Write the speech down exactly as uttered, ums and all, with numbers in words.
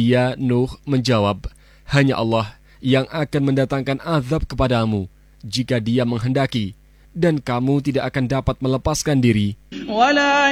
Dia, Nuh, menjawab, hanya Allah yang akan mendatangkan azab kepadamu jika Dia menghendaki, dan kamu tidak akan dapat melepaskan diri.